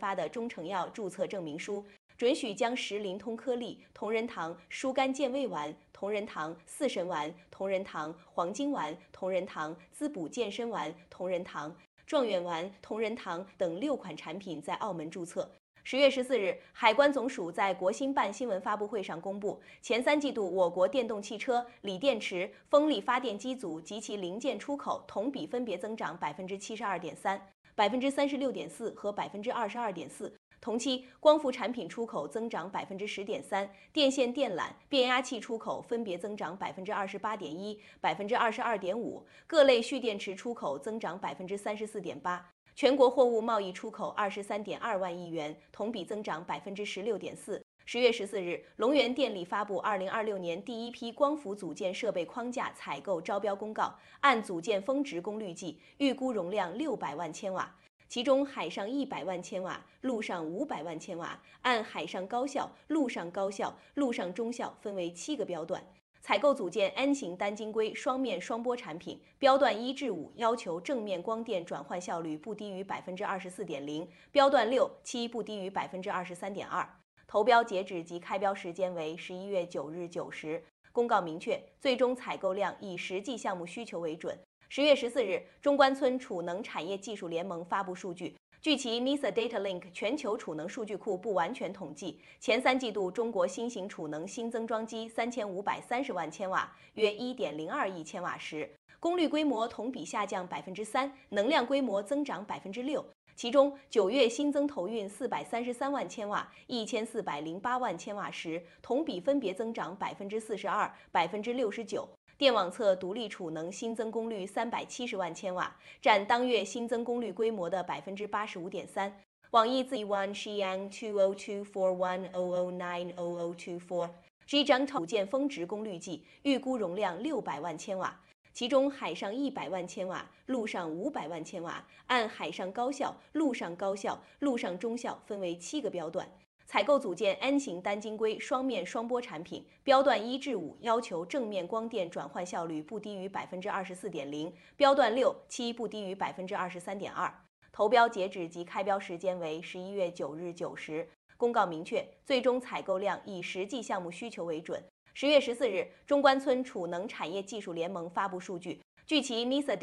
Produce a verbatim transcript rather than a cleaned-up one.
发的中成药注册证明书，准许将石林通颗粒、同仁堂疏肝健胃丸、同仁堂四神丸、同仁堂黄金丸、同仁堂滋补健身丸、同仁堂状元丸、同仁堂等六款产品在澳门注册。十月十四日，海关总署在国新办新闻发布会上公布，前三季度我国电动汽车、锂电池、风力发电机组及其零件出口同比分别增长百分之七十二点三、百分之三十六点四和百分之二十二点四。同期，光伏产品出口增长百分之十点三，电线电缆、变压器出口分别增长百分之二十八点一、百分之二十二点五，各类蓄电池出口增长百分之三十四点八。全国货物贸易出口二十三点二万亿元，同比增长百分之十六点四。十月十四日，龙源电力发布二零二六年第一批光伏组件设备框架采购招标公告，按组件峰值功率计，预估容量六百万千瓦。其中海上一百万千瓦，陆上五百万千瓦，按海上高效、陆上高效、陆上中效分为七个标段。采购组件 N 型单晶硅双面双波产品，标段一至五要求正面光电转换效率不低于百分之二十四点零，标段六、七不低于百分之二十三点二。投标截止及开标时间为十一月九日九时。公告明确，最终采购量以实际项目需求为准。十月十四日，中关村储能产业技术联盟发布数据。据其 N I S A Data Link 全球储能数据库不完全统计，前三季度中国新型储能新增装机三千五百三十万千瓦，约一点零二亿千瓦时，功率规模同比下降百分之三，能量规模增长百分之六。其中，九月新增投运四百三十三万千瓦、一千四百零八万千瓦时，同比分别增长百分之四十二、百分之六十九。电网侧独立储能新增功率三百七十万千瓦，占当月新增功率规模的百分之八十五点三。网易自 one Xiang two zero two four one zero zero nine zero zero two four G 张组件峰值功率计，预估容量六百万千瓦，其中海上一百万千瓦，陆上五百万千瓦，按海上高效、陆上高效、陆上中效分为七个标段。采购组件 N 型单晶硅双面双波产品，标段一至五要求正面光电转换效率不低于百分之二十四点零，标段六、七不低于百分之二十三点二。投标截止及开标时间为十一月九日九时。公告明确，最终采购量以实际项目需求为准。十月十四日，中关村储能产业技术联盟发布数据，据其 N I S A